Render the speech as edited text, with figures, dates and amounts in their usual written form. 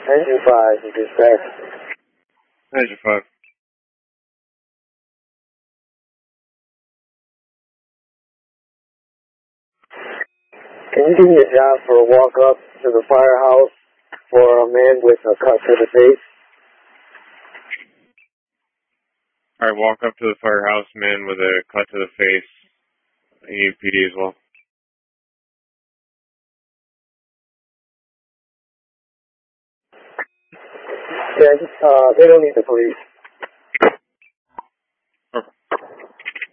Engine 5, you dispatch. Engine 5. Can you give me a job for a walk up to the firehouse for a man with a cut to the face? Alright, walk up to the firehouse, man with a cut to the face. You need PD as well. Yeah, they don't need the police.